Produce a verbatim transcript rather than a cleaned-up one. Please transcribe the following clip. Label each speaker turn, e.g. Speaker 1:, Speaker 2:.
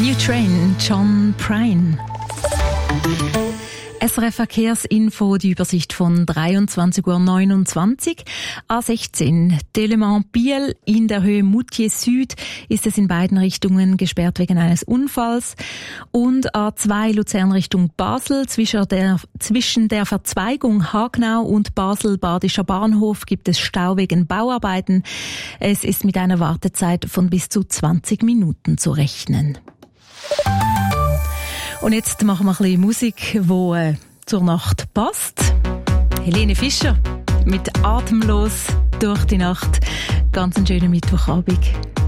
Speaker 1: New Train, John Prine. S R F Verkehrsinfo, die Übersicht von dreiundzwanzig Uhr neunundzwanzig. A sechzehn, Delemont-Biel in der Höhe Moutier Süd ist es in beiden Richtungen gesperrt wegen eines Unfalls. Und A zwei Luzern Richtung Basel, zwischen der, zwischen der Verzweigung Hagnau und Basel-Badischer Bahnhof gibt es Stau wegen Bauarbeiten. Es ist mit einer Wartezeit von bis zu zwanzig Minuten zu rechnen. Und jetzt machen wir ein bisschen Musik, die äh, zur Nacht passt. Helene Fischer mit Atemlos durch die Nacht. Ganz einen schönen Mittwochabend.